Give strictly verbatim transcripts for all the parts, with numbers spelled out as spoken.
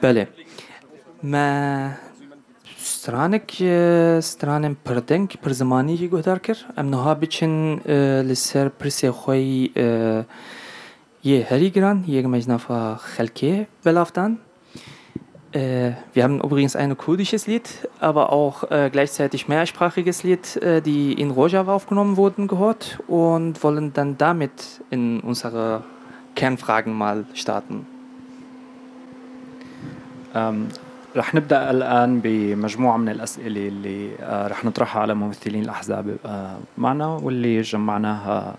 بله ما سترانك سترانم پردنگ پر زمانی که گهدار کر ام نها بچن لسر پرسی خوی je Herigran, je Gemeinschaft Chalke belauftan. Äh, wir haben übrigens ein kurdisches Lied, aber auch äh, gleichzeitig mehrsprachiges Lied, äh, die in Rojava aufgenommen wurden, gehört und wollen dann damit in unsere Kernfragen mal starten. Ähm, رح نبدأ الآن بمجموعة من الأسئلة اللي رح نطرحها على ممثلين الأحزاب معنا واللي جمعناها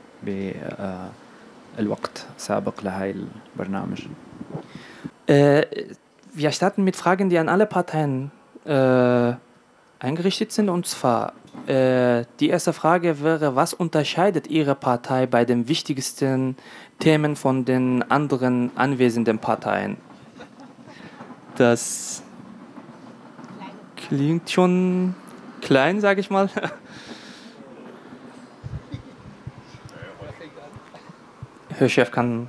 بالوقت سابق لهاي البرنامج. Äh, wir starten mit Fragen, die an alle Parteien äh, eingerichtet sind. Und zwar, äh, die erste Frage wäre, was unterscheidet Ihre Partei bei den wichtigsten Themen von den anderen anwesenden Parteien? Das klingt schon klein, sage ich mal. Herr Chef kann...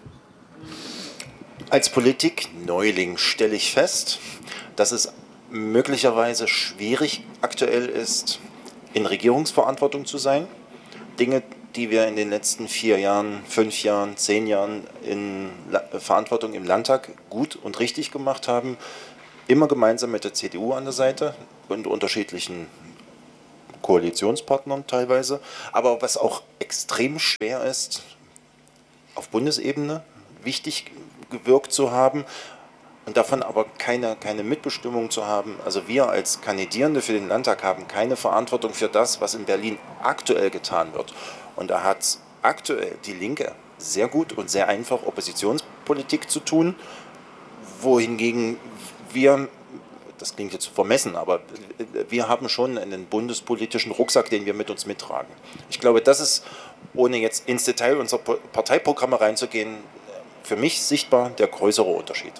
Als Politik-Neuling stelle ich fest, dass es möglicherweise schwierig aktuell ist, in Regierungsverantwortung zu sein. Dinge, die wir in den letzten vier Jahren, fünf Jahren, zehn Jahren in La- Verantwortung im Landtag gut und richtig gemacht haben, immer gemeinsam mit der C D U an der Seite und unterschiedlichen Koalitionspartnern teilweise. Aber was auch extrem schwer ist, auf Bundesebene wichtig gewirkt zu haben und davon aber keine, keine Mitbestimmung zu haben. Also wir als Kandidierende für den Landtag haben keine Verantwortung für das, was in Berlin aktuell getan wird. Und da hat aktuell die Linke sehr gut und sehr einfach Oppositionspolitik zu tun, wohingegen wir, das klingt jetzt vermessen, aber wir haben schon einen bundespolitischen Rucksack, den wir mit uns mittragen. Ich glaube, das ist, ohne jetzt ins Detail unserer Parteiprogramme reinzugehen, für mich sichtbar der größere Unterschied.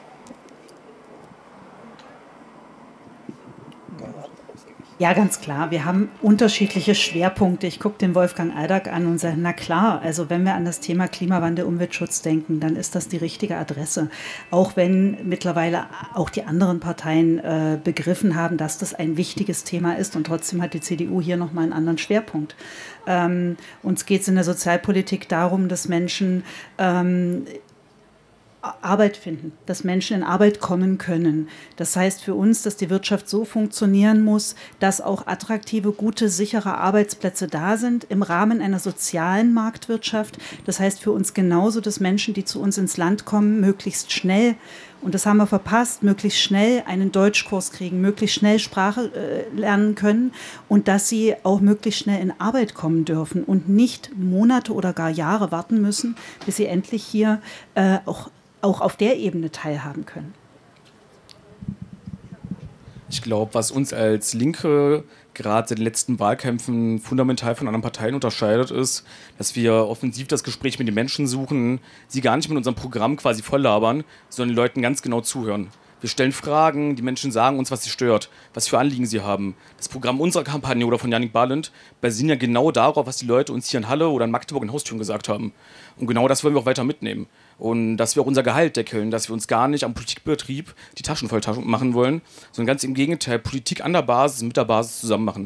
Ja, ganz klar. Wir haben unterschiedliche Schwerpunkte. Ich gucke den Wolfgang Eidak an und sage, na klar, also wenn wir an das Thema Klimawandel, Umweltschutz denken, dann ist das die richtige Adresse. Auch wenn mittlerweile auch die anderen Parteien äh, begriffen haben, dass das ein wichtiges Thema ist und trotzdem hat die C D U hier nochmal einen anderen Schwerpunkt. Ähm, uns geht es in der Sozialpolitik darum, dass Menschen ähm, Arbeit finden, dass Menschen in Arbeit kommen können. Das heißt für uns, dass die Wirtschaft so funktionieren muss, dass auch attraktive, gute, sichere Arbeitsplätze da sind im Rahmen einer sozialen Marktwirtschaft. Das heißt für uns genauso, dass Menschen, die zu uns ins Land kommen, möglichst schnell, und das haben wir verpasst, möglichst schnell einen Deutschkurs kriegen, möglichst schnell Sprache äh, lernen können und dass sie auch möglichst schnell in Arbeit kommen dürfen und nicht Monate oder gar Jahre warten müssen, bis sie endlich hier äh, auch auch auf der Ebene teilhaben können. Ich glaube, was uns als Linke gerade in den letzten Wahlkämpfen fundamental von anderen Parteien unterscheidet, ist, dass wir offensiv das Gespräch mit den Menschen suchen, sie gar nicht mit unserem Programm quasi volllabern, sondern den Leuten ganz genau zuhören. Wir stellen Fragen, die Menschen sagen uns, was sie stört, was für Anliegen sie haben. Das Programm unserer Kampagne oder von Jannik Balint basiert ja genau darauf, was die Leute uns hier in Halle oder in Magdeburg in Haustüren gesagt haben. Und genau das wollen wir auch weiter mitnehmen. Und dass wir auch unser Gehalt deckeln, dass wir uns gar nicht am Politikbetrieb die Taschen voll machen wollen, sondern ganz im Gegenteil, Politik an der Basis, mit der Basis zusammen machen.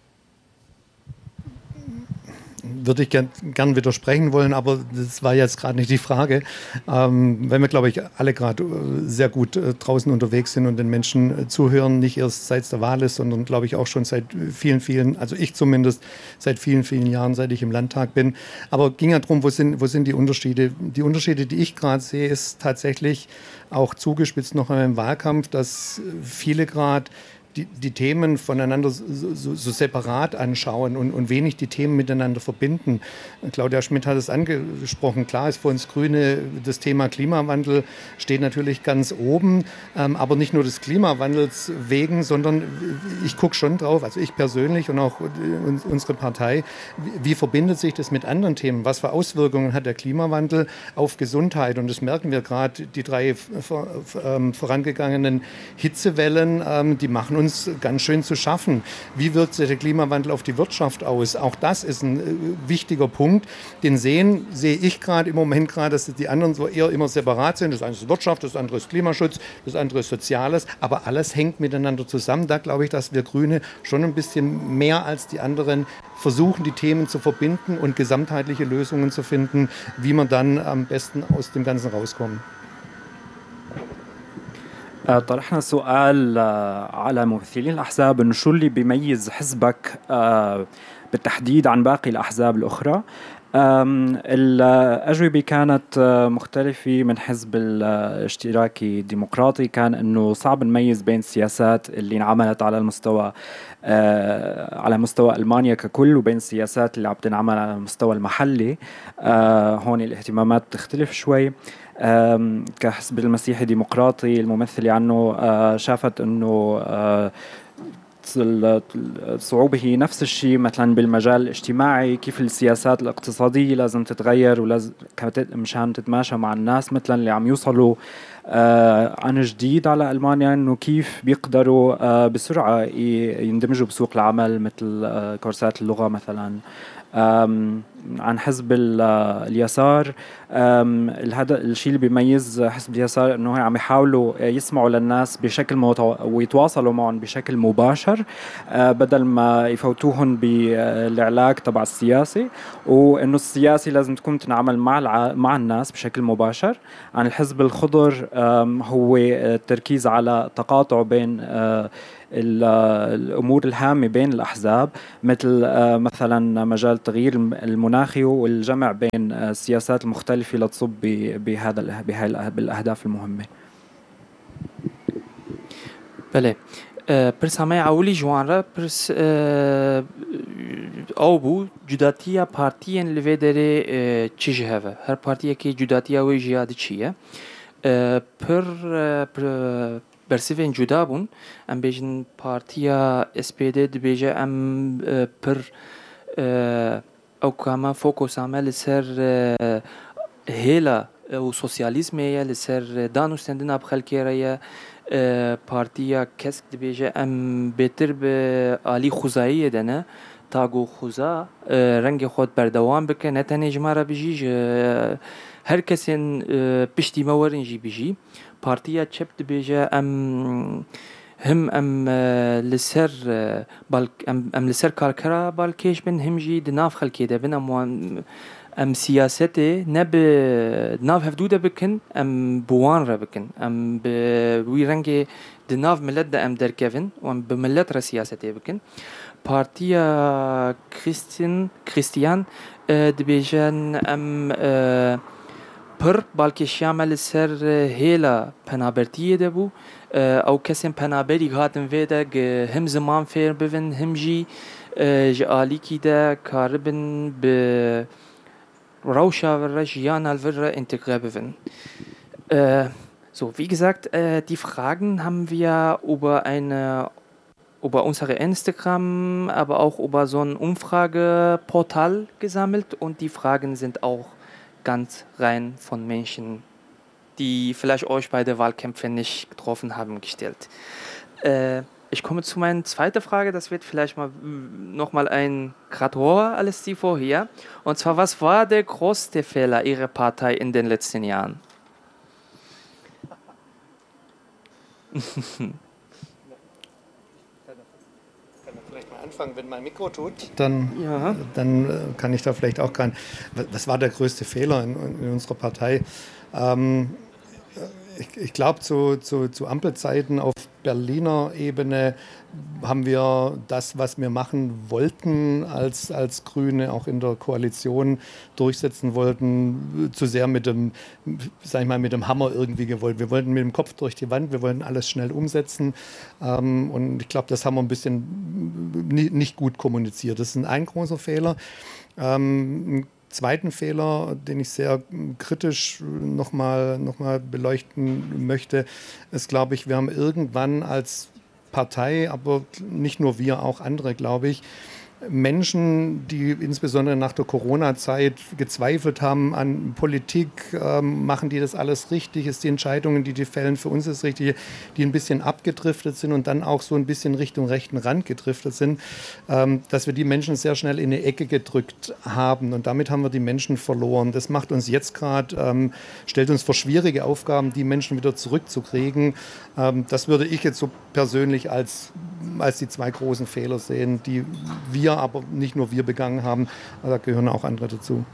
Würde ich gern, gern widersprechen wollen, aber das war jetzt gerade nicht die Frage. Ähm, wenn wir, glaube ich, alle gerade sehr gut äh, draußen unterwegs sind und den Menschen äh, zuhören, nicht erst seit der Wahl ist, sondern, glaube ich, auch schon seit vielen, vielen, also ich zumindest, seit vielen, vielen Jahren, seit ich im Landtag bin. Aber ging ja darum, wo sind, wo sind die Unterschiede? Die Unterschiede, die ich gerade sehe, ist tatsächlich auch zugespitzt noch in einem Wahlkampf, dass viele gerade Die, die Themen voneinander so, so, so separat anschauen und, und wenig die Themen miteinander verbinden. Claudia Schmidt hat es angesprochen. Klar ist für uns Grüne das Thema Klimawandel steht natürlich ganz oben, ähm, aber nicht nur des Klimawandels wegen, sondern ich gucke schon drauf, also ich persönlich und auch unsere Partei, wie, wie verbindet sich das mit anderen Themen? Was für Auswirkungen hat der Klimawandel auf Gesundheit? Und das merken wir gerade, die drei vor, ähm, vorangegangenen Hitzewellen, ähm, die machen uns uns ganz schön zu schaffen. Wie wirkt sich der Klimawandel auf die Wirtschaft aus? Auch das ist ein äh, wichtiger Punkt. Den sehen, sehe ich gerade im Moment gerade, dass die anderen so eher immer separat sind. Das eine ist Wirtschaft, das andere ist Klimaschutz, das andere ist Soziales. Aber alles hängt miteinander zusammen. Da glaube ich, dass wir Grüne schon ein bisschen mehr als die anderen versuchen, die Themen zu verbinden und gesamtheitliche Lösungen zu finden, wie man dann am besten aus dem Ganzen rauskommen. طرحنا سؤال على ممثلين الأحزاب إنه شو اللي بيميز حزبك بالتحديد عن باقي الأحزاب الأخرى. الأجوبة كانت مختلفة. من حزب الاشتراكي الديمقراطي كان إنه صعب نميز بين السياسات اللي انعملت على المستوى على مستوى ألمانيا ككل وبين السياسات اللي عم تنعمل على المستوى المحلي. هون الاهتمامات تختلف شوي. كحزب المسيحي الديمقراطي الممثلة عنه شافت إنه الصعوبة هي نفس الشيء مثلا بالمجال الاجتماعي، كيف السياسات الاقتصادية لازم تتغير ولازم مشان تتماشى مع الناس مثلا اللي عم يوصلوا عن جديد على ألمانيا، إنه كيف بيقدروا بسرعة يندمجوا بسوق العمل مثل كورسات اللغة مثلا. عن حزب اليسار هذا الشيء اللي بيميز حزب اليسار انه عم يحاولوا يسمعوا للناس بشكل متو... ويتواصلوا معهم بشكل مباشر بدل ما يفوتوهم بالعلاج تبع السياسي، وانه السياسي لازم تكون تنعمل مع الع... مع الناس بشكل مباشر. عن الحزب الخضر هو التركيز على تقاطع بين الأمور الهامة بين الأحزاب مثل مثلا مجال التغيير المناخي والجمع بين السياسات المختلفة لتصب بهذا بالأهداف المهمة. بله پرس همه اولی جوان را پرس او بو جداتیا پارتیان لوی داره چی جهوه هر پارتیه که جداتیا وی جیاد چیه پر پر برسیفین جدا بون ام بیجن پارتیا اس پی دی دبیجه ام پر او کاما فوکوس عمل سر هیلا و سوسیالیسم یا لسر دانو استندن اب خلکی ریا پارتیا کسک دبیجه ام بهتر به عالی خوزایی دنه تاگو خوزا رنگ خود بردوام بکن نه تنه جماره بجیج هر کسین پشتی مورنجی بجی پارتیا چپ دبیجه ام هم ام لسر بالك ام ام لسر كاركرا بالكيش بن هم جي دناف خلكي ده بن ام ام سياسته نب دناف هفدوده بكن ام بوان را بكن ام بوي رنگي دناف ملت ده ام در كيفن وام بملت را سياسته بكن بارتيا كريستيان كريستيان دبيجن ام پر بالکش یامل سر هیلا پنابرتیه دبو او کسیم پنابری هاتن ویده هم زمان فیر بون هم جی جالی کی ده کاربن به روشا ور جیان الور integriert بون. So, wie gesagt, äh, die Fragen haben wir über eine über unsere Instagram, aber auch über so ein Umfrageportal gesammelt und die Fragen sind auch ganz rein von Menschen, die vielleicht euch bei der Wahlkämpfe nicht getroffen haben, gestellt. Äh, ich komme zu meiner zweiten Frage, das wird vielleicht mal nochmal ein Graduor als die vorher. Und zwar, was war der größte Fehler Ihrer Partei in den letzten Jahren? Anfangen, wenn mein Mikro tut, dann, ja. dann kann ich da vielleicht auch kein. Was war der größte Fehler in, in unserer Partei? Ähm, ich ich glaube, zu, zu, zu Ampelzeiten auf Berliner Ebene haben wir das, was wir machen wollten, als, als Grüne auch in der Koalition durchsetzen wollten, zu sehr mit dem, sag ich mal, mit dem Hammer irgendwie gewollt. Wir wollten mit dem Kopf durch die Wand, wir wollten alles schnell umsetzen. Ähm, und ich glaube, das haben wir ein bisschen nie, nicht gut kommuniziert. Das ist ein großer Fehler. Ähm, Zweiten Fehler, den ich sehr kritisch nochmal noch mal beleuchten möchte, ist, glaube ich, wir haben irgendwann als Partei, aber nicht nur wir, auch andere, glaube ich, Menschen, die insbesondere nach der Corona-Zeit gezweifelt haben an Politik, ähm, machen die das alles richtig, ist die Entscheidungen, die die fällen, für uns ist richtig, die ein bisschen abgedriftet sind und dann auch so ein bisschen Richtung rechten Rand gedriftet sind, ähm, dass wir die Menschen sehr schnell in eine Ecke gedrückt haben und damit haben wir die Menschen verloren. Das macht uns jetzt gerade, ähm, stellt uns vor schwierige Aufgaben, die Menschen wieder zurückzukriegen. Ähm, das würde ich jetzt so persönlich als, als die zwei großen Fehler sehen, die wir, aber nicht nur wir begangen haben, da gehören auch andere dazu.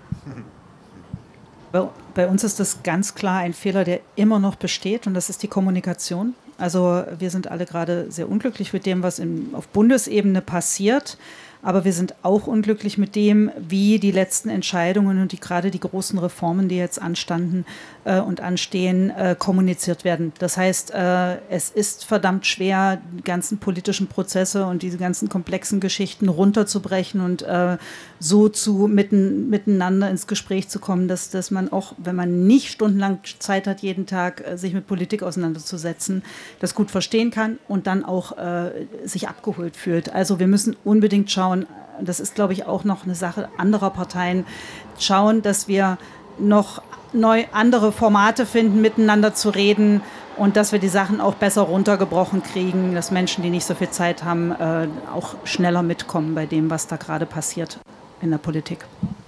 Bei, bei uns ist das ganz klar ein Fehler, der immer noch besteht und das ist die Kommunikation. Also wir sind alle gerade sehr unglücklich mit dem, was in, auf Bundesebene passiert. Aber wir sind auch unglücklich mit dem, wie die letzten Entscheidungen und die, gerade die großen Reformen, die jetzt anstanden äh, und anstehen, äh, kommuniziert werden. Das heißt, äh, es ist verdammt schwer, die ganzen politischen Prozesse und diese ganzen komplexen Geschichten runterzubrechen und äh, so zu mitten, miteinander ins Gespräch zu kommen, dass, dass man auch, wenn man nicht stundenlang Zeit hat, jeden Tag äh, sich mit Politik auseinanderzusetzen, das gut verstehen kann und dann auch äh, sich abgeholt fühlt. Also wir müssen unbedingt schauen, das ist, glaube ich, auch noch eine Sache anderer Parteien, schauen, dass wir noch neu andere Formate finden, miteinander zu reden und dass wir die Sachen auch besser runtergebrochen kriegen, dass Menschen, die nicht so viel Zeit haben, äh, auch schneller mitkommen bei dem, was da gerade passiert in der Politik.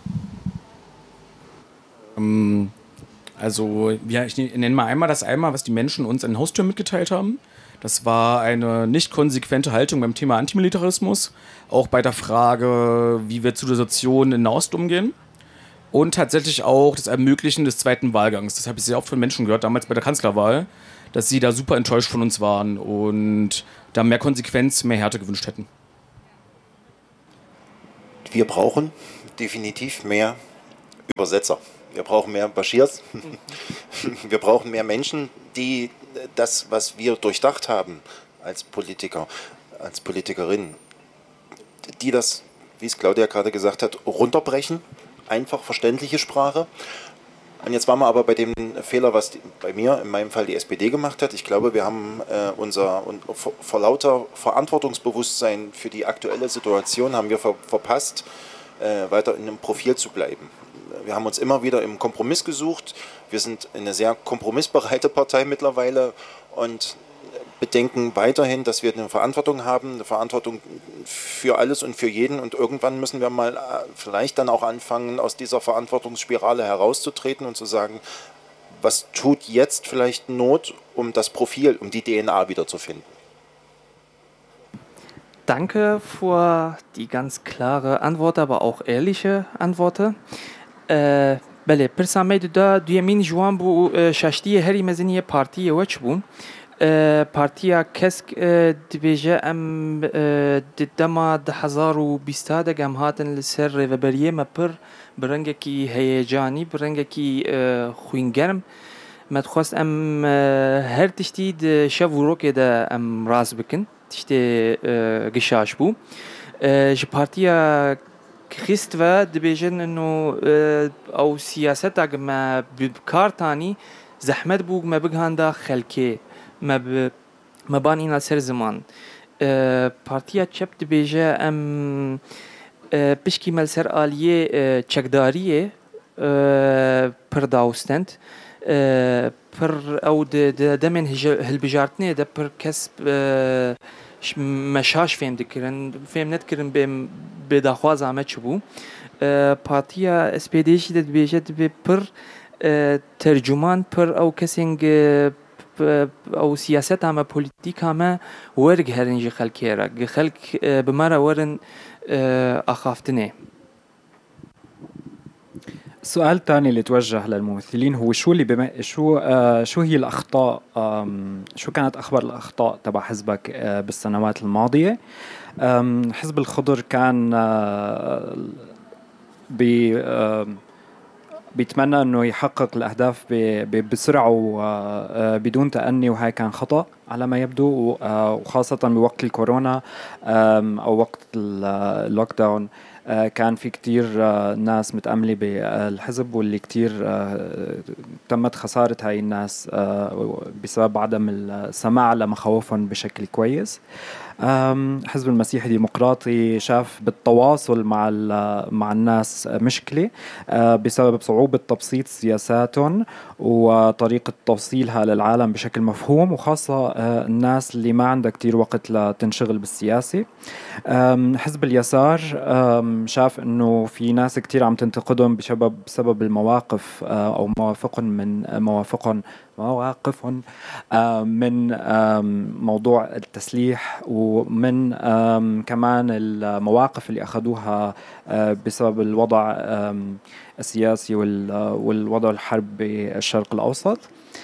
Ähm, also, ja, ich nenne mal einmal das einmal, was die Menschen uns an den Haustüren mitgeteilt haben. Das war eine nicht konsequente Haltung beim Thema Antimilitarismus, auch bei der Frage, wie wir zu der Situation in Nahost umgehen und tatsächlich auch das Ermöglichen des zweiten Wahlgangs. Das habe ich sehr oft von Menschen gehört, damals bei der Kanzlerwahl, dass sie da super enttäuscht von uns waren und da mehr Konsequenz, mehr Härte gewünscht hätten. Wir brauchen definitiv mehr Übersetzer. Wir brauchen mehr Bashirs. Wir brauchen mehr Menschen, die das, was wir durchdacht haben als Politiker, als Politikerin, die das, wie es Claudia gerade gesagt hat, runterbrechen, einfach verständliche Sprache. Und jetzt waren wir aber bei dem Fehler, was die, bei mir, in meinem Fall die S P D gemacht hat. Ich glaube, wir haben äh, unser und vor, vor lauter Verantwortungsbewusstsein für die aktuelle Situation haben wir ver, verpasst, äh, weiter in einem Profil zu bleiben. Wir haben uns immer wieder im Kompromiss gesucht. Wir sind eine sehr kompromissbereite Partei mittlerweile und bedenken weiterhin, dass wir eine Verantwortung haben, eine Verantwortung für alles und für jeden. Und irgendwann müssen wir mal vielleicht dann auch anfangen, aus dieser Verantwortungsspirale herauszutreten und zu sagen, was tut jetzt vielleicht Not, um das Profil, um die D N A wiederzufinden. Danke für die ganz klare Antwort, aber auch ehrliche Antworten. بله پرسا مید دا دویمین جوان بو شاشتی هری مزنی پارتی وچ بون پارتیا کسک دبیجه ام دما ده هزار و بیستا دگم هاتن لسر ریوبریه مپر برنگه کی هیجانی برنگه کی خوینگرم مدخواست ام هر تشتی ده شو روکه ده ام راز بکن تشتی گشاش بو ج پارتیا خست و دبیجن انه او سیاست اگه ما بکارتانی زحمت بوگ ما بگهاندا خلکه ما ب ما بان اینا سر زمان پارتیا چپ دبیجه ام پشکی مل سر آلیه چکداریه پر داوستند پر او د دمن هالبجارتنه ده پر کسب مشاش فهم دکرن فهم ندکرن بیم بداخواز آمد چبو پارتیا اس پی دیشی داد بیجد به پر ترجمان پر او کسینگ او سیاست همه پولیتیک همه ورگ هرنج خلکی را خلک بمرا ورن اخافتنه. السؤال الثاني اللي توجه للممثلين هو شو اللي بما شو آه شو هي الأخطاء شو كانت أخبار الأخطاء تبع حزبك آه بالسنوات الماضية. حزب الخضر كان آه بي آه بيتمنى إنه يحقق الأهداف بسرعة وبدون تأني وهاي كان خطأ على ما يبدو وخاصة بوقت الكورونا أو وقت اللوك داون. كان في كتير ناس متأملة بالحزب واللي كتير تمت خسارة هاي الناس بسبب عدم السماع لمخاوفهم بشكل كويس. حزب المسيحي الديمقراطي شاف بالتواصل مع مع الناس مشكلة بسبب صعوبة تبسيط سياساتهم وطريقة توصيلها للعالم بشكل مفهوم، وخاصة الناس اللي ما عندها كتير وقت لتنشغل بالسياسة. حزب اليسار شاف انه في ناس كتير عم تنتقدهم بسبب بسبب المواقف او مواقفهم من مواقفهم مواقفهم من موضوع التسليح، ومن كمان المواقف اللي أخذوها بسبب الوضع السياسي والوضع الحرب بالشرق الأوسط.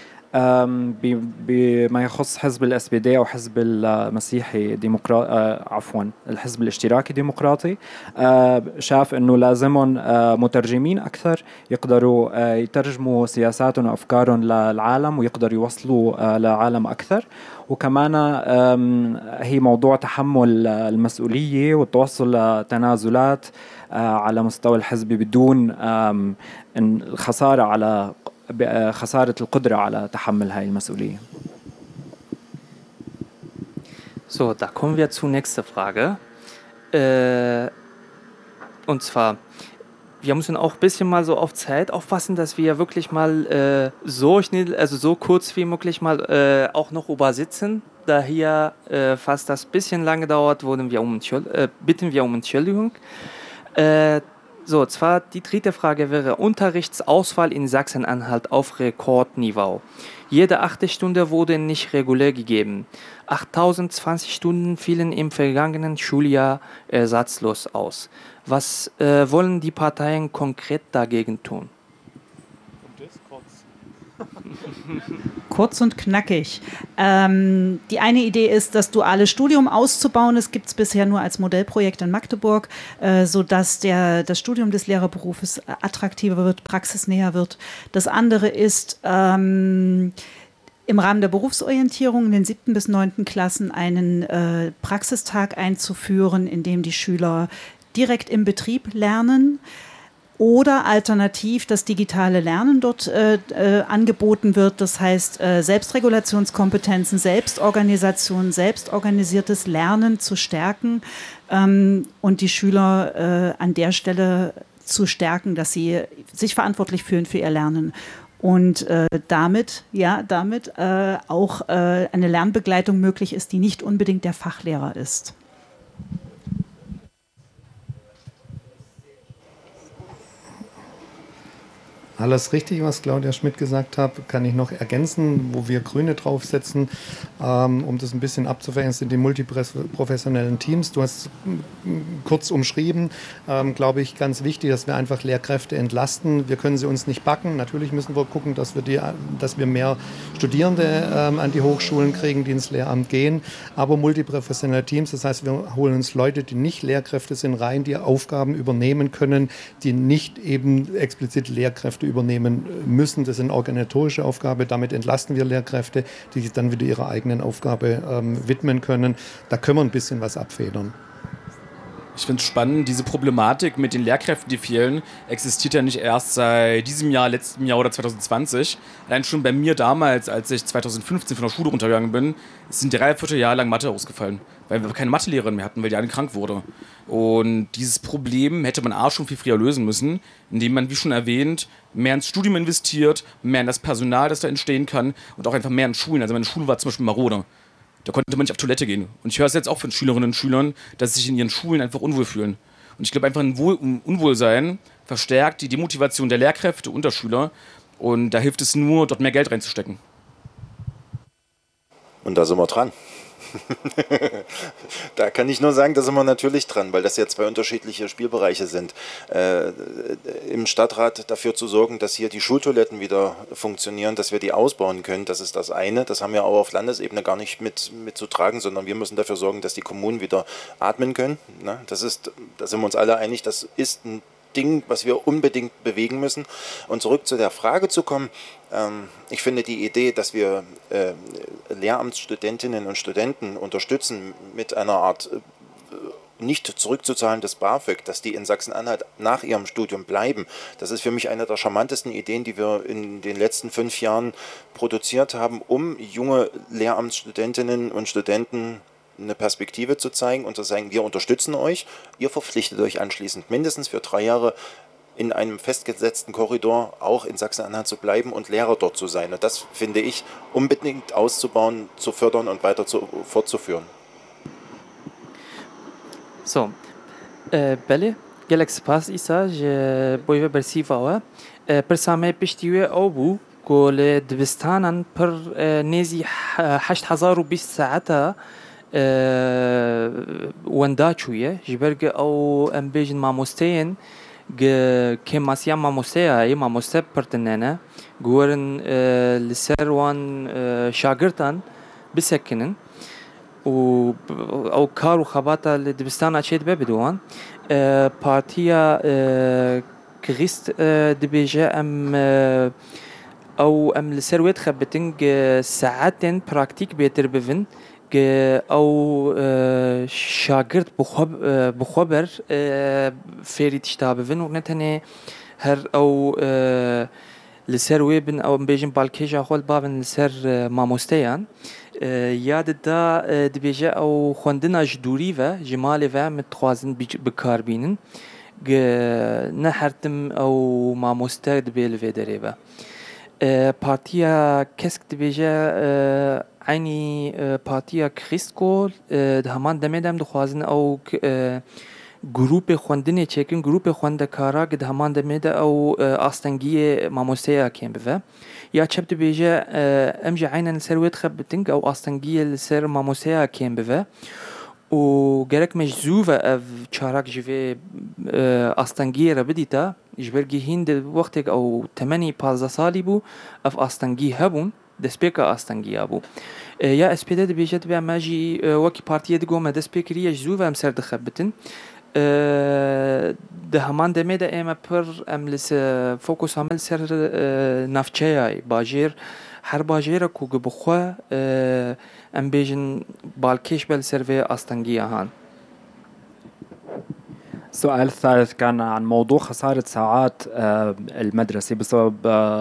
بما يخص حزب الاس بي دي او حزب المسيحي ديمقراطي عفوا الحزب الاشتراكي ديمقراطي، شاف انه لازمهم مترجمين اكثر يقدروا يترجموا سياساتهم وافكارهم للعالم ويقدروا يوصلوا لعالم اكثر. وكمان هي موضوع تحمل المسؤوليه والتوصل لتنازلات على مستوى الحزب بدون الخساره على خسارة القدرة على تحمل هاي المسؤولية. So, da kommen wir zur nächsten Frage. Äh, und zwar, wir müssen auch ein bisschen mal so auf Zeit aufpassen, dass wir wirklich mal äh, so schnell, also so kurz wie möglich mal äh, auch noch übersetzen. Da hier äh, fast das bisschen lange dauert, wurden wir um äh, bitten wir um Entschuldigung. Äh, So, zwar die dritte Frage wäre Unterrichtsausfall in Sachsen-Anhalt auf Rekordniveau. Jede achte Stunde wurde nicht regulär gegeben. achttausendzwanzig Stunden fielen im vergangenen Schuljahr ersatzlos aus. Was äh, wollen die Parteien konkret dagegen tun? Kurz und knackig. Ähm, die eine Idee ist, das duale Studium auszubauen. Das gibt es bisher nur als Modellprojekt in Magdeburg, äh, sodass der, das Studium des Lehrerberufes attraktiver wird, praxisnäher wird. Das andere ist, ähm, im Rahmen der Berufsorientierung in den siebten bis neunten Klassen einen äh, Praxistag einzuführen, in dem die Schüler direkt im Betrieb lernen. Oder alternativ das digitale Lernen dort äh, äh, angeboten wird. Das heißt, äh, Selbstregulationskompetenzen, Selbstorganisation, selbstorganisiertes Lernen zu stärken ähm, und die Schüler äh, an der Stelle zu stärken, dass sie sich verantwortlich fühlen für ihr Lernen. Und äh, damit, ja, damit äh, auch äh, eine Lernbegleitung möglich ist, die nicht unbedingt der Fachlehrer ist. Alles richtig, was Claudia Schmidt gesagt hat, kann ich noch ergänzen, wo wir Grüne draufsetzen, ähm, um das ein bisschen abzufächern, sind die multiprofessionellen Teams. Du hast kurz umschrieben, ähm, glaube ich, ganz wichtig, dass wir einfach Lehrkräfte entlasten. Wir können sie uns nicht backen. Natürlich müssen wir gucken, dass wir, die, dass wir mehr Studierende ähm, an die Hochschulen kriegen, die ins Lehramt gehen. Aber multiprofessionelle Teams, das heißt, wir holen uns Leute, die nicht Lehrkräfte sind, rein, die Aufgaben übernehmen können, die nicht eben explizit Lehrkräfte übernehmen müssen. Das ist eine organisatorische Aufgabe. Damit entlasten wir Lehrkräfte, die sich dann wieder ihrer eigenen Aufgabe ähm, widmen können. Da können wir ein bisschen was abfedern. Ich finde es spannend, diese Problematik mit den Lehrkräften, die fehlen, existiert ja nicht erst seit diesem Jahr, letztem Jahr oder zwanzig zwanzig. Allein schon bei mir damals, als ich zwanzig fünfzehn von der Schule runtergegangen bin, sind drei Vierteljahre lang Mathe ausgefallen, weil wir keine Mathelehrerin mehr hatten, weil die eine krank wurde. Und dieses Problem hätte man A schon viel früher lösen müssen, indem man, wie schon erwähnt, mehr ins Studium investiert, mehr in das Personal, das da entstehen kann und auch einfach mehr in Schulen. Also meine Schule war zum Beispiel marode. Da konnte man nicht auf Toilette gehen. Und ich höre es jetzt auch von Schülerinnen und Schülern, dass sie sich in ihren Schulen einfach unwohl fühlen. Und ich glaube, einfach ein Wohl- Unwohlsein verstärkt die Demotivation der Lehrkräfte und der Schüler. Und da hilft es nur, dort mehr Geld reinzustecken. Und da sind wir dran. Da kann ich nur sagen, da sind wir natürlich dran, weil das ja zwei unterschiedliche Spielbereiche sind. Äh, im Stadtrat dafür zu sorgen, dass hier die Schultoiletten wieder funktionieren, dass wir die ausbauen können, das ist das eine. Das haben wir aber auf Landesebene gar nicht mit, mit zu tragen, sondern wir müssen dafür sorgen, dass die Kommunen wieder atmen können. Ne? Das ist, da sind wir uns alle einig, das ist ein Ding, was wir unbedingt bewegen müssen. Und zurück zu der Frage zu kommen, ähm, ich finde die Idee, dass wir äh, Lehramtsstudentinnen und Studenten unterstützen mit einer Art äh, nicht zurückzuzahlendes BAföG, dass die in Sachsen-Anhalt nach ihrem Studium bleiben. Das ist für mich eine der charmantesten Ideen, die wir in den letzten fünf Jahren produziert haben, um junge Lehramtsstudentinnen und Studenten eine Perspektive zu zeigen und zu sagen, wir unterstützen euch, ihr verpflichtet euch anschließend mindestens für drei Jahre in einem festgesetzten Korridor auch in Sachsen-Anhalt zu bleiben und Lehrer dort zu sein. Und das finde ich unbedingt auszubauen, zu fördern und weiter zu, fortzuführen. So, بله گلک سپاس ایسا ج بوی برسیفاوه پرسامه پشتیوه او بو کل دبستانان پر نیزی هشت هزار و بیست ساعته ونداچویه جبرگ او ام بیجن ماموستین که ماسیا ماموسته ای ماموسته پرتننه گورن لسر وان شاگردان بسکنن و او کار و خباتا لدبستان اچید ببدوان پارتیا كريست دبيجا ام او ام لسرويت خبتنج ساعتين براكتيك بيتر بفن او شاگرد بخبر فيري تشتاب بفن ونتني هر او لسروي بن او بيجن بالكيجا خول بابن لسر ماموستيان یاد دا دبیجه او خوندنا جدوری و جمالی و متخوازن بکار بینن نه هرتم او ماموسته دبیل و داره و پارتیا کسک دبیجه عینی پارتیا کریستکول ده همان دمیدم دخوازن او گروپ خوندنی چکن گروپ خوندکارا که ده همان دمیده او آستنگی ماموسته کم بوه یا چه دبیجه امجا عینن سرویت خبتنگ او آستنگی سر ماموسته کم بوه و گرک مجزوفه اف چارک جوه آستنگی را بدیتا جبرگی هند وقتی او تمنی پازده سالی بو اف آستنگی هبون دسپیکا آستنگی ابو یا اسپیده دبیجه دبی ماجی وکی پارتیه دگو ما دسپیکریه جزوفه ام سر دخبتن ده همان دمه ده اما پر ام لس فوکوس عمل سر نفچه باجیر هر باجیر کو بخوا ام بیجن بالکش بل سروی استنگی هان. السؤال الثالث كان عن موضوع خسارة ساعات المدرسة بسبب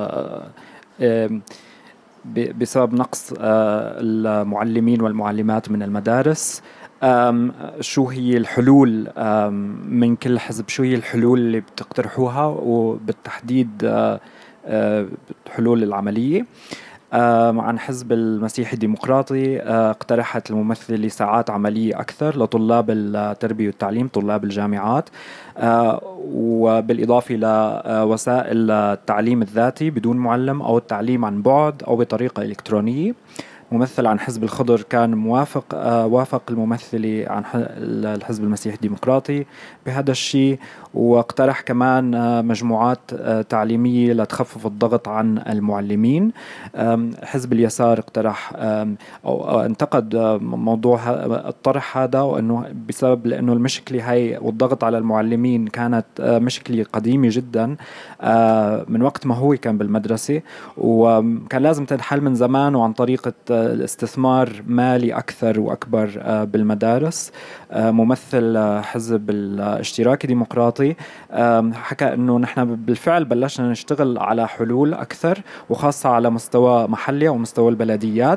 بسبب نقص المعلمين والمعلمات من المدارس. شو هي الحلول من كل حزب؟ شو هي الحلول اللي بتقترحوها وبالتحديد الحلول العملية؟ عن حزب المسيحي الديمقراطي اقترحت الممثلة ساعات عملية أكثر لطلاب التربية والتعليم طلاب الجامعات وبالإضافة لوسائل التعليم الذاتي بدون معلم أو التعليم عن بعد أو بطريقة إلكترونية. ممثل عن حزب الخضر كان موافق آه وافق الممثلة عن الحزب المسيحي الديمقراطي بهذا الشيء واقترح كمان آه مجموعات آه تعليمية لتخفف الضغط عن المعلمين. حزب اليسار اقترح أو انتقد موضوع الطرح هذا وأنه بسبب لأنه المشكلة هاي والضغط على المعلمين كانت مشكلة قديمة جدا من وقت ما هو كان بالمدرسة وكان لازم تنحل من زمان وعن طريقة الاستثمار مالي أكثر وأكبر بالمدارس. ممثل حزب الاشتراكي الديمقراطي حكى أنه نحن بالفعل بلشنا نشتغل على حلول أكثر وخاصة على مستوى محلي ومستوى البلديات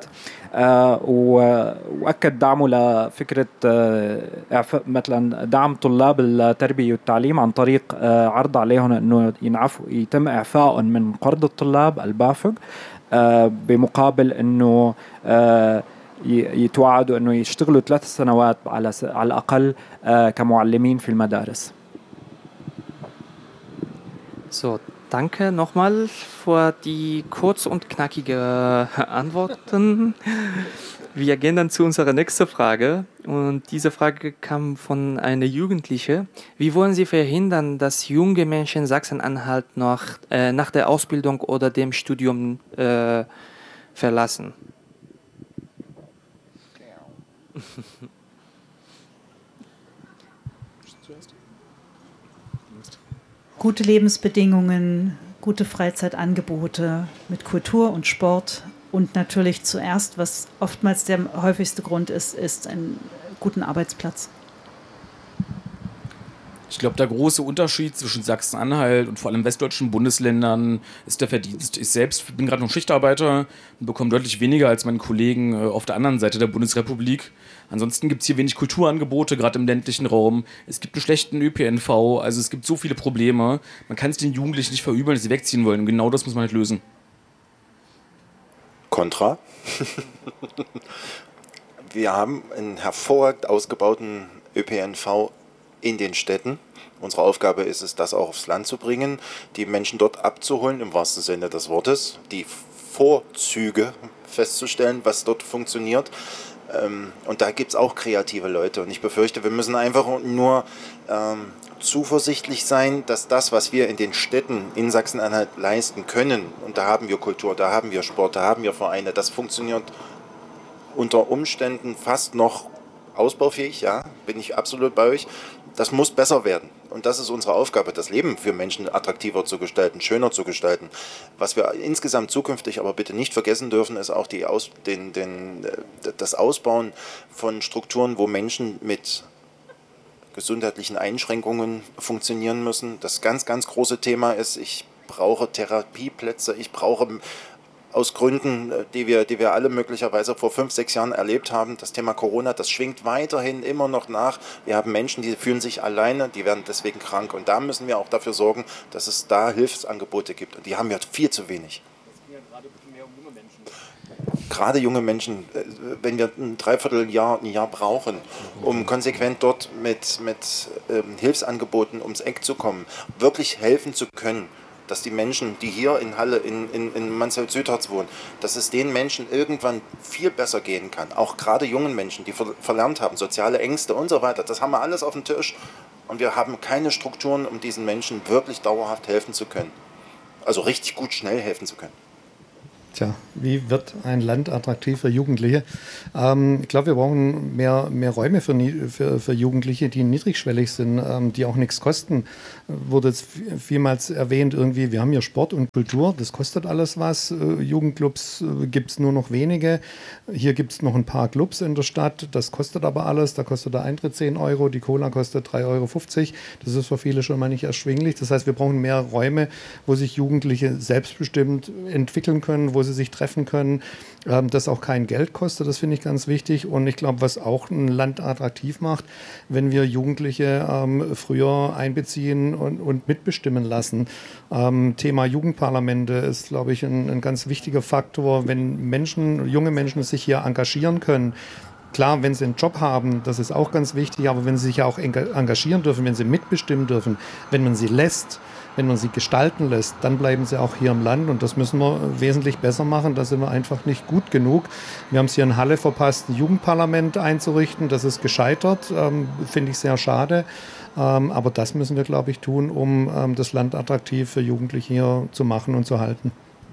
وأكد دعمه لفكرة مثلا دعم طلاب التربية والتعليم عن طريق عرض عليهم أنه ينعفوا يتم إعفاء من قرض الطلاب البافق بمقابل أنه يتوعدوا أنه يشتغلوا ثلاث سنوات على على الأقل كمعلمين في المدارس. So, danke nochmal für die kurz und knackige Antworten. Wir gehen dann zu unserer nächsten Frage und diese Frage kam von einer Jugendlichen. Wie wollen Sie verhindern, dass junge Menschen Sachsen-Anhalt noch äh, nach der Ausbildung oder dem Studium äh, verlassen? Gute Lebensbedingungen, gute Freizeitangebote mit Kultur und Sport und natürlich zuerst, was oftmals der häufigste Grund ist, ist einen guten Arbeitsplatz. Ich glaube, der große Unterschied zwischen Sachsen-Anhalt und vor allem westdeutschen Bundesländern ist der Verdienst. Ich selbst bin gerade noch Schichtarbeiter und bekomme deutlich weniger als meine Kollegen auf der anderen Seite der Bundesrepublik. Ansonsten gibt es hier wenig Kulturangebote, gerade im ländlichen Raum. Es gibt einen schlechten Ö P N V, also es gibt so viele Probleme. Man kann es den Jugendlichen nicht verübeln, dass sie wegziehen wollen. Und genau das muss man halt lösen. Kontra. Wir haben einen hervorragend ausgebauten Ö P N V in den Städten. Unsere Aufgabe ist es, das auch aufs Land zu bringen, die Menschen dort abzuholen, im wahrsten Sinne des Wortes, die Vorzüge festzustellen, was dort funktioniert. Und da gibt es auch kreative Leute. Und ich befürchte, wir müssen einfach nur ähm, zuversichtlich sein, dass das, was wir in den Städten in Sachsen-Anhalt leisten können, und da haben wir Kultur, da haben wir Sport, da haben wir Vereine, das funktioniert unter Umständen fast noch ausbaufähig, ja, bin ich absolut bei euch. Das muss besser werden. Und das ist unsere Aufgabe, das Leben für Menschen attraktiver zu gestalten, schöner zu gestalten. Was wir insgesamt zukünftig aber bitte nicht vergessen dürfen, ist auch die Aus, den, den, das Ausbauen von Strukturen, wo Menschen mit gesundheitlichen Einschränkungen funktionieren müssen. Das ganz, ganz große Thema ist, ich brauche Therapieplätze, ich brauche aus Gründen, die wir, die wir alle möglicherweise vor fünf, sechs Jahren erlebt haben. Das Thema Corona, das schwingt weiterhin immer noch nach. Wir haben Menschen, die fühlen sich alleine, die werden deswegen krank. Und da müssen wir auch dafür sorgen, dass es da Hilfsangebote gibt. Und die haben wir viel zu wenig. Gerade junge Menschen, wenn wir ein Dreivierteljahr, ein Jahr brauchen, um konsequent dort mit, mit ähm, Hilfsangeboten ums Eck zu kommen, wirklich helfen zu können, dass die Menschen, die hier in Halle, in, in, in Mansfeld-Südharz wohnen, dass es den Menschen irgendwann viel besser gehen kann. Auch gerade jungen Menschen, die ver- verlernt haben, soziale Ängste und so weiter. Das haben wir alles auf dem Tisch. Und wir haben keine Strukturen, um diesen Menschen wirklich dauerhaft helfen zu können. Also richtig gut, schnell helfen zu können. Tja, wie wird ein Land attraktiv für Jugendliche? Ähm, ich glaube, wir brauchen mehr, mehr Räume für, für, für Jugendliche, die niedrigschwellig sind, ähm, die auch nichts kosten. Wurde jetzt vielmals erwähnt, irgendwie, wir haben hier Sport und Kultur, das kostet alles was. Äh, Jugendclubs äh, gibt es nur noch wenige. Hier gibt es noch ein paar Clubs in der Stadt, das kostet aber alles. Da kostet der Eintritt zehn Euro, die Cola kostet drei Euro fünfzig. Das ist für viele schon mal nicht erschwinglich. Das heißt, wir brauchen mehr Räume, wo sich Jugendliche selbstbestimmt entwickeln können, wo sie sich treffen können, ähm, das auch kein Geld kostet, das finde ich ganz wichtig. Und ich glaube, was auch ein Land attraktiv macht, wenn wir Jugendliche ähm, früher einbeziehen und, und mitbestimmen lassen. Ähm, Thema Jugendparlamente ist, glaube ich, ein, ein ganz wichtiger Faktor, wenn Menschen, junge Menschen sich hier engagieren können. Klar, wenn sie einen Job haben, das ist auch ganz wichtig, aber wenn sie sich ja auch engagieren dürfen, wenn sie mitbestimmen dürfen, wenn man sie lässt, wenn man sie gestalten lässt, dann bleiben sie auch hier im Land und das müssen wir wesentlich besser machen. Da sind wir einfach nicht gut genug. Wir haben es hier in Halle verpasst, ein Jugendparlament einzurichten. Das ist gescheitert, ähm, finde ich sehr schade. Ähm, aber das müssen wir, glaube ich, tun, um ähm, das Land attraktiv für Jugendliche hier zu machen und zu halten.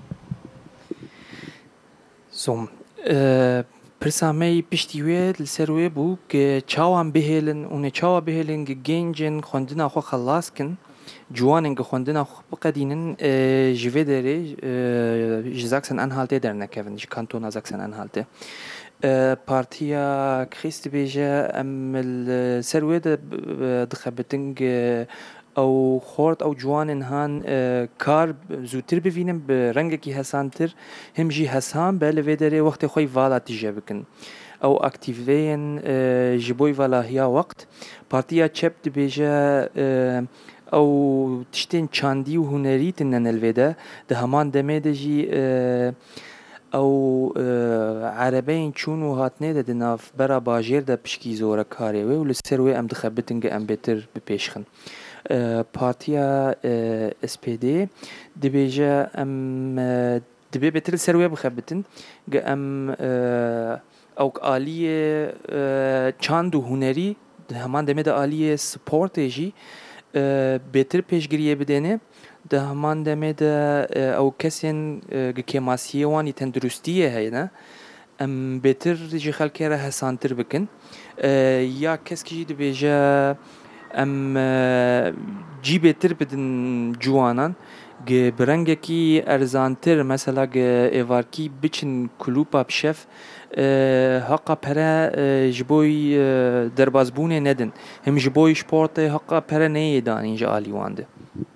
So, äh, Persamei piştiye lserwe bu ke çawan bihelen un çawa bihelen ge gencin xondina xo xalaskin جوانن گخوندن بقدینن جوی داری جزاکسن انحالته در نکردن کانتون ازاکسن انحالته پارتیا کریست بیجه ام السروید دخبتنگ او خورد او جوانن هان کار زودتر ببینم به رنگ کی حسانتر هم جی حسان بله داری وقت خوی والا تیجه بکن او اکتیوین جبوی والا هیا وقت پارتیا چپ بیجه او تشتين چاندی و هنری تنن الویده ده همان دمه ده جی او عربین چون و هاتنه ده دناف برا باجیر ده پشکی زوره کاری وی و لسروی ام دخبتنگ ام بتر بپیشخن پارتیا اس پی دی ده بیجه ام دبی بتر لسروی بخبتن ام او آلیه چاند و هنری ده همان دمه ده آلیه سپورت جی بهتر پیشگیری بدنه ده همان دمه ده او کسین که ماسیه وانی تندرستیه هی نه ام بهتر جی خلکی را حسانتر بکن یا کس کی جی بیجه ام جی بهتر بدن جوانان برنگکی ارزانتر مثلا ایوارکی بچن کلوپا بشف حقا پره جبوی دربازبونه ندن هم جبوی شپورت حقا پره نیدان اینجا آلیوانده.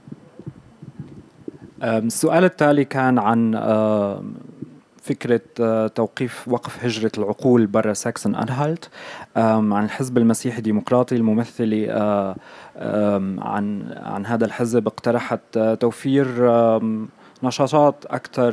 السؤال التالي كان عن فكرة توقيف وقف هجرة العقول برا ساكسون أنهالت، عن الحزب المسيحي الديمقراطي. الممثلة عن عن هذا الحزب اقترحت توفير نشاطات أكثر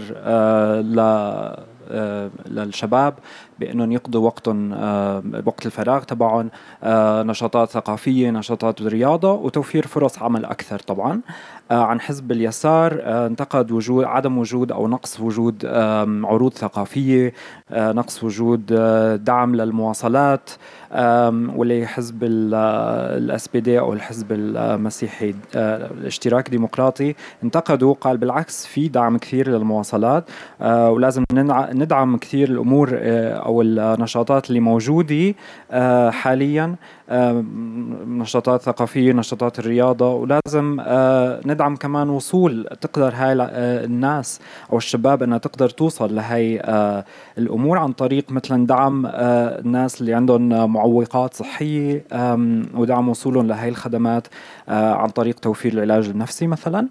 للشباب بأنهم يقضوا وقتهم وقت الفراغ تبعهم، نشاطات ثقافية، نشاطات رياضة، وتوفير فرص عمل أكثر. طبعا عن حزب اليسار انتقد وجود عدم وجود أو نقص وجود عروض ثقافية، نقص وجود دعم للمواصلات، واللي حزب الاس بي دي أو الحزب المسيحي الاشتراك الديمقراطي انتقدوا، قال بالعكس في دعم كثير للمواصلات، ولازم ندعم كثير الأمور أو النشاطات اللي موجودة حاليا، نشاطات ثقافية، نشاطات الرياضة، ولازم ندعم كمان وصول تقدر هاي الناس أو الشباب أنها تقدر توصل لهاي الأمور عن طريق مثلا دعم الناس اللي عندهم معوقات صحية ودعم وصولهم لهاي الخدمات عن طريق توفير العلاج النفسي مثلا،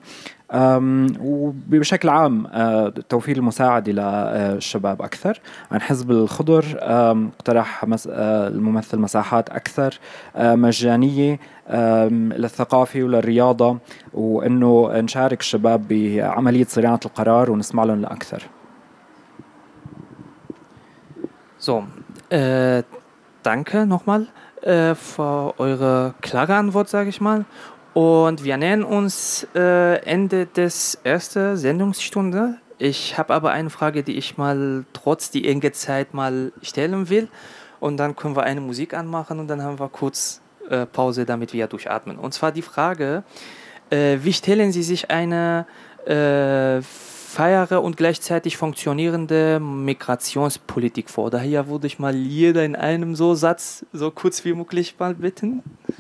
وبشكل عام توفير المساعدة للشباب أكثر. عن حزب الخضر اقترح الممثل مساحات أكثر مجانية للثقافة وللرياضة، وأنه نشارك الشباب بعملية صناعة القرار ونسمع لهم لأكثر. So, äh, danke nochmal äh, für eure klare Antwort, sage ich mal. Und wir nähern uns äh, Ende des ersten Sendungsstunde. Ich habe aber eine Frage, die ich mal trotz die enge Zeit mal stellen will. Und dann können wir eine Musik anmachen und dann haben wir kurz äh, Pause, damit wir durchatmen. Und zwar die Frage, äh, wie stellen Sie sich eine äh, faire und gleichzeitig funktionierende Migrationspolitik vor? Daher würde ich mal jeder in einem so Satz so kurz wie möglich mal bitten.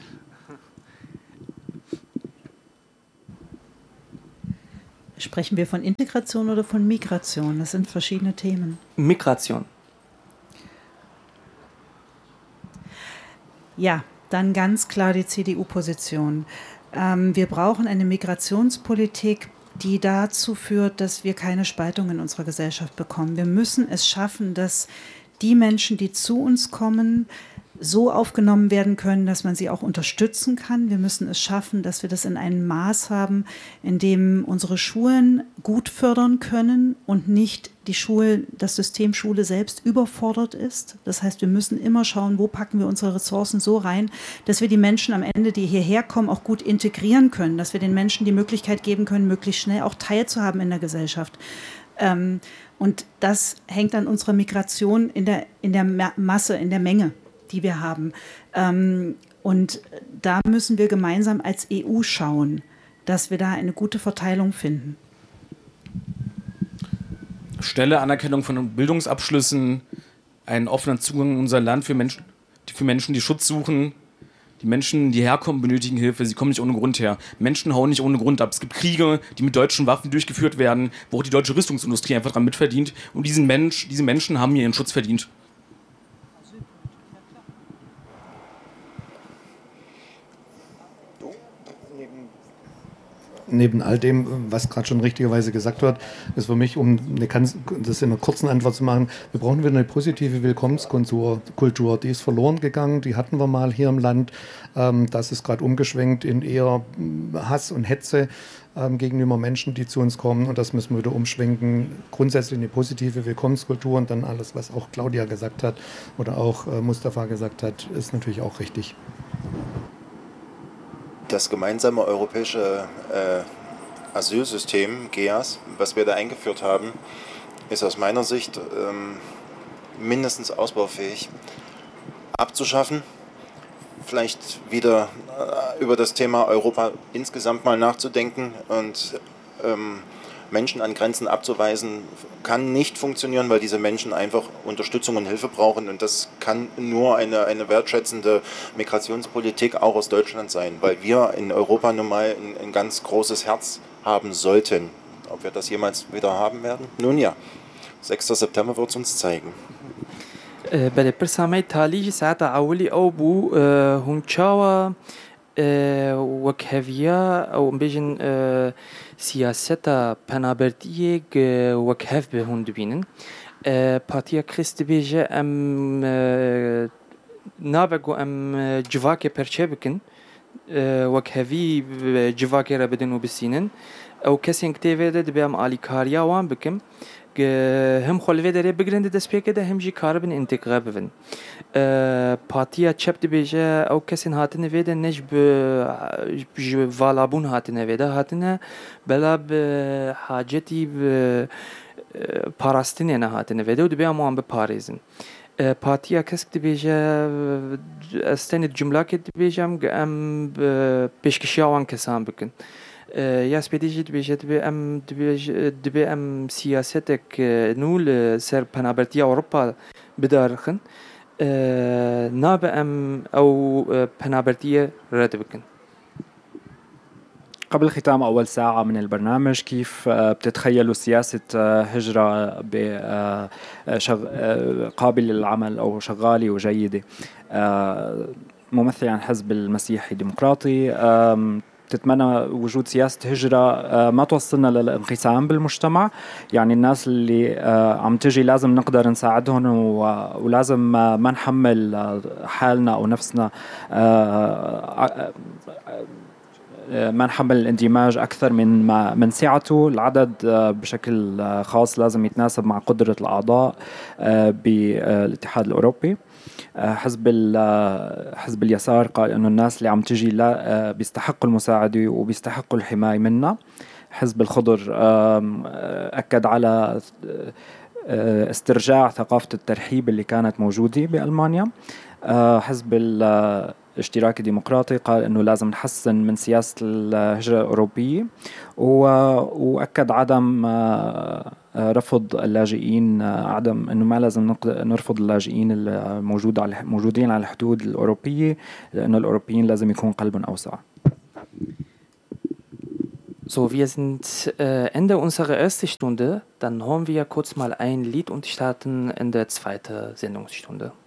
Sprechen wir von Integration oder von Migration? Das sind verschiedene Themen. Migration. Ja, dann ganz klar die C D U-Position. Ähm, wir brauchen eine Migrationspolitik, die dazu führt, dass wir keine Spaltung in unserer Gesellschaft bekommen. Wir müssen es schaffen, dass die Menschen, die zu uns kommen, so aufgenommen werden können, dass man sie auch unterstützen kann. Wir müssen es schaffen, dass wir das in einem Maß haben, in dem unsere Schulen gut fördern können und nicht die Schule, das System Schule selbst überfordert ist. Das heißt, wir müssen immer schauen, wo packen wir unsere Ressourcen so rein, dass wir die Menschen am Ende, die hierher kommen, auch gut integrieren können, dass wir den Menschen die Möglichkeit geben können, möglichst schnell auch teilzuhaben in der Gesellschaft. Ähm, und das hängt an unserer Migration in der, in der Masse, in der Menge, die wir haben. Ähm, und da müssen wir gemeinsam als E U schauen, dass wir da eine gute Verteilung finden. Schnelle Anerkennung von Bildungsabschlüssen, einen offenen Zugang in unser Land für Menschen, für Menschen, die Schutz suchen. Die Menschen, die herkommen, benötigen Hilfe. Sie kommen nicht ohne Grund her. Menschen hauen nicht ohne Grund ab. Es gibt Kriege, die mit deutschen Waffen durchgeführt werden, wo auch die deutsche Rüstungsindustrie einfach dran mitverdient. Und diesen Mensch, diese Menschen haben ihren Schutz verdient. Neben all dem, was gerade schon richtigerweise gesagt wird, ist für mich, um eine, das in einer kurzen Antwort zu machen, wir brauchen wieder eine positive Willkommenskultur. Kultur, die ist verloren gegangen, die hatten wir mal hier im Land. Das ist gerade umgeschwenkt in eher Hass und Hetze gegenüber Menschen, die zu uns kommen, und das müssen wir wieder umschwenken. Grundsätzlich eine positive Willkommenskultur, und dann alles, was auch Claudia gesagt hat oder auch Mustafa gesagt hat, ist natürlich auch richtig. Das gemeinsame europäische äh, Asylsystem, G E A S, was wir da eingeführt haben, ist aus meiner Sicht ähm, mindestens ausbaufähig. Abzuschaffen, vielleicht wieder äh, über das Thema Europa insgesamt mal nachzudenken und ähm, Menschen an Grenzen abzuweisen, kann nicht funktionieren, weil diese Menschen einfach Unterstützung und Hilfe brauchen, und das kann nur eine, eine wertschätzende Migrationspolitik auch aus Deutschland sein, weil wir in Europa nun mal ein, ein ganz großes Herz haben sollten. Ob wir das jemals wieder haben werden? Nun ja, sechster September wird es uns zeigen. برای پرسامه تالیج ساعت اولی او بو هونچاوا وکهویا او بیشن سیاستا پنابردیه وکهو به هون دبینن پارتیا کریست بیجه ام نابگو ام جواک پرچه بکن وکهوی جواک را بدن و بسینن او کسی انکتیوه ده دبی ام آلیکاریا وان بکم هم خلوه داره بگرنده دست پیکه ده هم جی کاربن انتقا بون پاتیا چپ دی بیجه او کسی هاتنه ویده نش به والابون هاتنه ویده هاتنه بلا به حاجتی به پاراستینه نه هاتنه ویده و دبی هم به پاریزن پاتیا کسی دی بیجه استنی جمله که دی بیجه ام پیشکشی آوان کسان بکن یاس بدیجید بیشتر دبی ام دبی ام سیاستک نول سر پنابرتی اروپا بدارخن ناب ام او پنابرتی رد بکن. قبل ختام أول ساعة من البرنامج كيف بتتخيلوا سياسة هجرة قابلة للعمل أو شغالة وجيدة ممثلة عن حزب المسيحي الديمقراطي تتمنى وجود سياسة هجرة ما توصلنا للانقسام بالمجتمع يعني الناس اللي عم تجي لازم نقدر نساعدهم ولازم ما نحمل حالنا أو نفسنا ما نحمل الاندماج أكثر من ما من سعته العدد بشكل خاص لازم يتناسب مع قدرة الأعضاء بالاتحاد الأوروبي. حزب حزب اليسار قال إنه الناس اللي عم تجي لا بيستحقوا المساعدة وبيستحقوا الحماية منا. حزب الخضر أكد على استرجاع ثقافة الترحيب اللي كانت موجودة بألمانيا. حزب الاشتراكي الديمقراطي قال إنه لازم نحسن من سياسة الهجرة الأوروبية وأكد عدم رفض اللاجئين عدم إنه ما لازم نرفض اللاجئين الموجود على موجودين على الحدود الأوروبية لأنه الأوروبيين لازم يكون قلبهم أوسع. So, wir sind äh, Ende unserer ersten Stunde. Dann hören wir kurz mal ein Lied und starten in der zweiten Sendungsstunde.